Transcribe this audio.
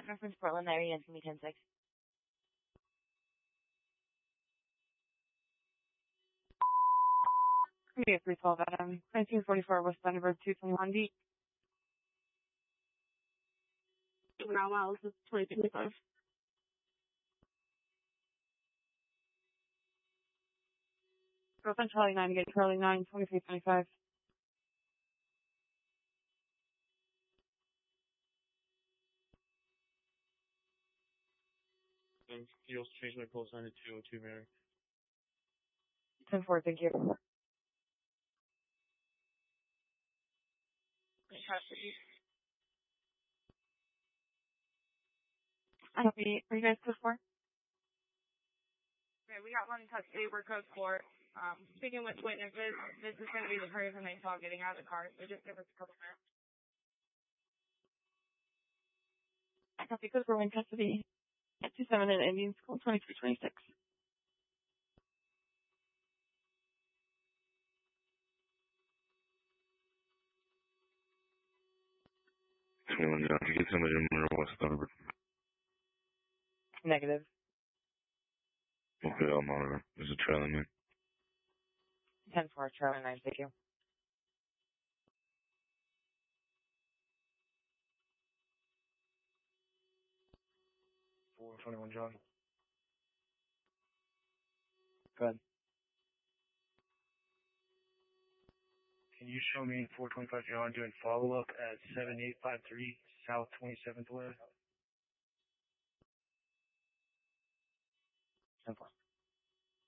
Reference Portland area and me 10-6. Okay, 312 Adam. 1944 West Thunderbird 221 D. Ground miles is 2225. Growth on Charlie 9, get Charlie 9, 2325. You also changed my call sign to 202, Mary. 10-4, thank you. Copy. Are you guys code 4? Okay, we got one in custody. We're code 4. Speaking with witnesses, this is going to be the person they saw getting out of the car, so just give us a couple minutes. Copy. Code 4 in custody. 27 in Indian School 2326. 21 John, can you get somebody in West Thunderbird? Negative. Okay, I'll monitor. There's a trailer man. 10-4, Charlie 9, thank you. For 21 John. Good. Can you show me 425 John doing follow-up at 7853 South 27th Way? 10-4.